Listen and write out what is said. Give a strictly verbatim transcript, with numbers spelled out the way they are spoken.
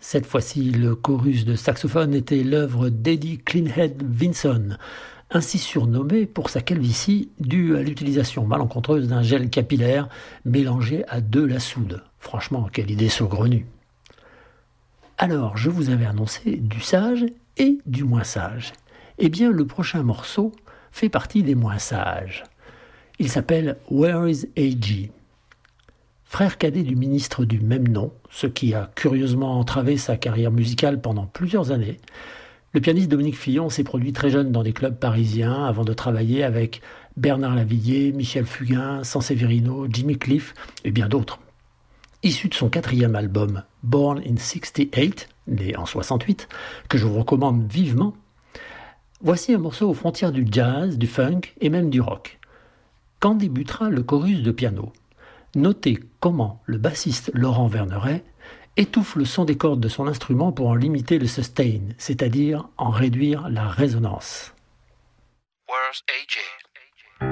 Cette fois-ci, le chorus de saxophone était l'œuvre d'Eddie Cleanhead Vinson, ainsi surnommé pour sa calvitie due à l'utilisation malencontreuse d'un gel capillaire mélangé à de la soude. Franchement, quelle idée saugrenue. Alors, je vous avais annoncé du sage et du moins sage. Eh bien, le prochain morceau fait partie des moins sages. Il s'appelle Where is A G? Frère cadet du ministre du même nom, ce qui a curieusement entravé sa carrière musicale pendant plusieurs années, le pianiste Dominique Fillon s'est produit très jeune dans des clubs parisiens avant de travailler avec Bernard Lavilliers, Michel Fugain, Sanseverino, Jimmy Cliff et bien d'autres. Issu de son quatrième album Born in soixante-dix-huit, né en soixante-huit, que je vous recommande vivement, voici un morceau aux frontières du jazz, du funk et même du rock. Quand débutera le chorus de piano? Notez comment le bassiste Laurent Verneret étouffe le son des cordes de son instrument pour en limiter le sustain, c'est-à-dire en réduire la résonance. Where's A J?